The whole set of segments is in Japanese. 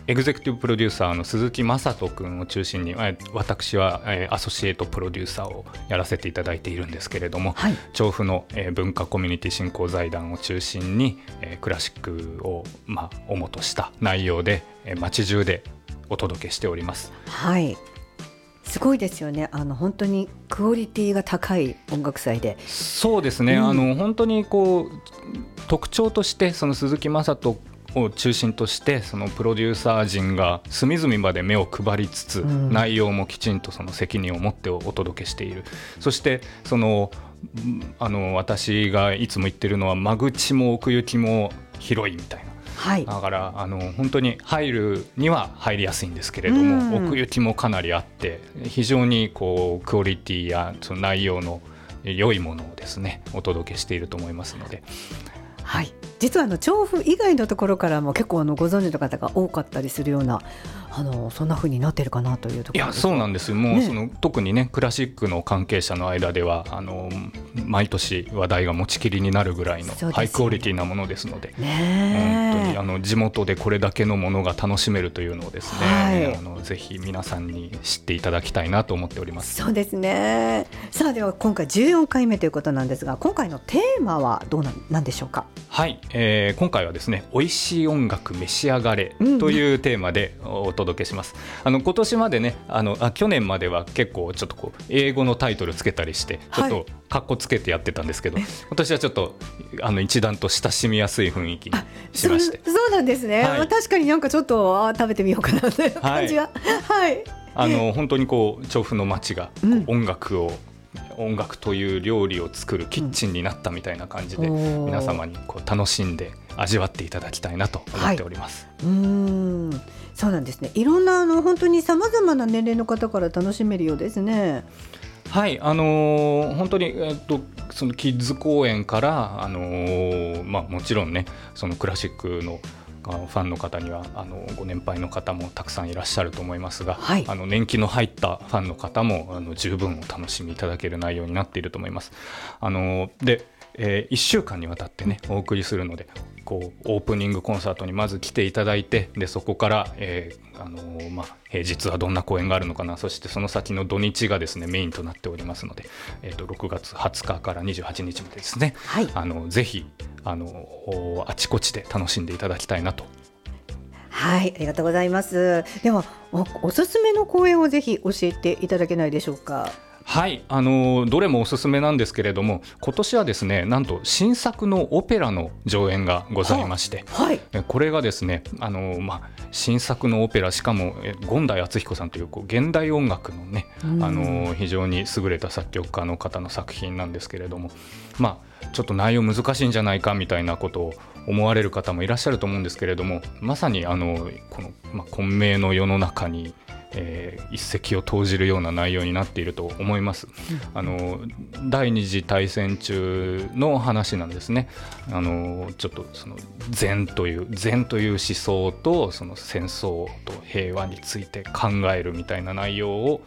エグゼクティブプロデューサーの鈴木雅人君を中心に、私はアソシエイトプロデューサーをやらせていただいているんですけれども、はい、調布の文化コミュニティ振興財団を中心にクラシックを主とした内容で街中でお届けしております。 はい、すごいですよね。本当にクオリティが高い音楽祭で。 そうですね、本当にこう特徴としてその鈴木雅人を中心としてそのプロデューサー陣が隅々まで目を配りつつ、内容もきちんとその責任を持ってお届けしている。そしてその私がいつも言ってるのは間口も奥行きも広いみたいな、はい、だから本当に入るには入りやすいんですけれども、奥行きもかなりあって非常にこうクオリティやその内容の良いものをですねお届けしていると思いますので、 はい、実は調布以外のところからも結構ご存知の方が多かったりするようなそんな風になってるかなというところです。 いやそうなんですよ。もう特にねクラシックの関係者の間では毎年話題が持ちきりになるぐらいのハイクオリティなものですので、本当に地元でこれだけのものが楽しめるというのをですね、はい、ぜひ皆さんに知っていただきたいなと思っております。 そうですね。さあでは今回14回目ということなんですが、今回のテーマはどうなんでしょうか。 はい、今回はですね美味しい音楽召し上がれというテーマでお届けします。今年までね去年までは結構ちょっとこう英語のタイトルつけたりしてちょっとカッコつけてやってたんですけど、今年はちょっと一段と親しみやすい雰囲気にしまして。 そうなんですね、はい、確かになんかちょっと食べてみようかなという感じは、はいはい、 本当にこう調布の街が音楽という料理を作るキッチンになったみたいな感じで、皆様にこう楽しんで味わっていただきたいなと思っております。 はい、そうなんですね。いろんな本当にさまざまな年齢の方から楽しめるようですね。 はい、本当に、そのキッズ公演から、もちろんねそのクラシックのファンの方にはご年配の方もたくさんいらっしゃると思いますが、はい、年季の入ったファンの方も十分お楽しみいただける内容になっていると思います。で1週間にわたってねお送りするので、こうオープニングコンサートにまず来ていただいて、でそこから、平日はどんな公演があるのかな、そしてその先の土日がですねメインとなっておりますので、6月20日から28日までですね、はい、ぜひあちこちで楽しんでいただきたいなと。 はい、ありがとうございます。では おすすめの公演をぜひ教えていただけないでしょうか。 はい、どれもおすすめなんですけれども、今年はですねなんと新作のオペラの上演がございまして、はい、これがですね新作のオペラ、しかも権代敦彦さんという現代音楽のね、非常に優れた作曲家の方の作品なんですけれども、ちょっと内容難しいんじゃないかみたいなことを思われる方もいらっしゃると思うんですけれども、まさにこの、混迷の世の中に一石を投じるような内容になっていると思います。第二次大戦中の話なんですね。ちょっとその禅という思想とその戦争と平和について考えるみたいな内容を、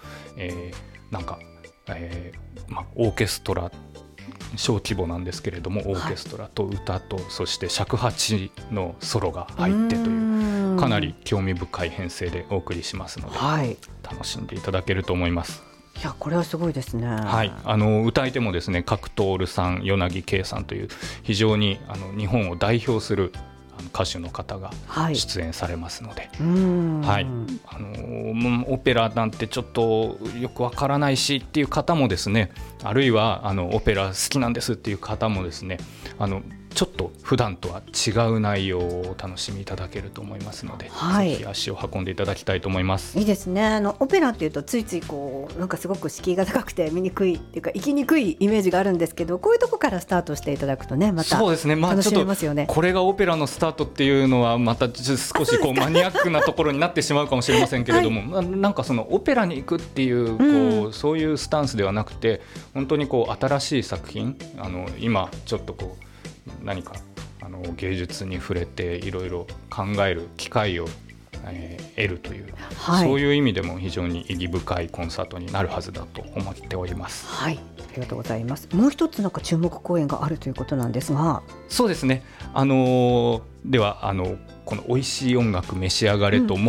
オーケストラ、小規模なんですけれどもオーケストラと歌と、そして尺八のソロが入ってというかなり興味深い編成でお送りしますので、はい、楽しんでいただけると思います。 いやこれはすごいですね。 はい、歌い手もですね角徹さん、与那木圭さんという非常に日本を代表する歌手の方が出演されますので、はい、オペラなんてちょっとよくわからないしっていう方もですね、あるいはオペラ好きなんですっていう方もですね、ちょっと普段とは違う内容をお楽しみいただけると思いますので、はい、ぜひ足を運んでいただきたいと思います。 いいですね。オペラっていうとついついなんかすごく敷居が高くて見にくいっていうか行きにくいイメージがあるんですけど、こういうとこからスタートしていただくとね、また楽しめますよね。 これがオペラのスタートっていうのはまた少しマニアックなところになってしまうかもしれませんけれども、はい、なんかそのオペラに行くっていうそういうスタンスではなくて、本当に新しい作品、今ちょっと何か芸術に触れていろいろ考える機会を、得るという、はい、そういう意味でも非常に意義深いコンサートになるはずだと思っております。 はい、ありがとうございます。もう一つなんか注目公演があるということなんですが。 そうですね、ではこの美味しい音楽召し上がれとも